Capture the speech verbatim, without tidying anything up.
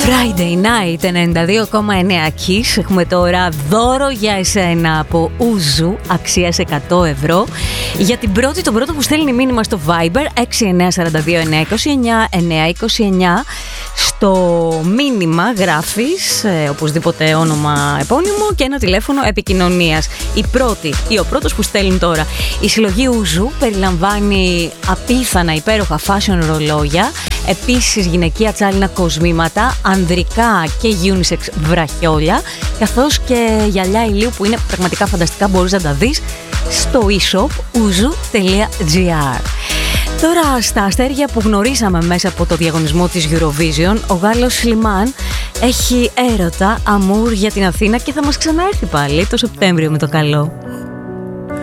Friday Night ενενήντα δύο κόμμα εννέα Kiss. Έχουμε τώρα δώρο για εσένα από Uzu αξίας εκατό ευρώ. Για την πρώτη, τον πρώτο που στέλνει μήνυμα στο Viber έξι εννιά τέσσερα δύο εννιά δύο εννιά εννιά είκοσι εννιά. Στο μήνυμα γράφεις ε, οπωσδήποτε όνομα επώνυμο και ένα τηλέφωνο επικοινωνίας. Η πρώτη ή ο πρώτος που στέλνει τώρα. Η συλλογή Uzu περιλαμβάνει απίθανα υπέροχα fashion ρολόγια, επίσης γυναικεία τσάλινα κοσμήματα, ανδρικά και unisex βραχιόλια, καθώς και γυαλιά ηλίου που είναι πραγματικά φανταστικά, μπορείς να τα δεις στο e-shop uzu τελεία gr. Τώρα στα αστέρια που γνωρίσαμε μέσα από το διαγωνισμό της Eurovision, ο Γάλλος Σλιμάν έχει έρωτα, αμούρ για την Αθήνα και θα μας ξαναέρθει πάλι το Σεπτέμβριο με το καλό.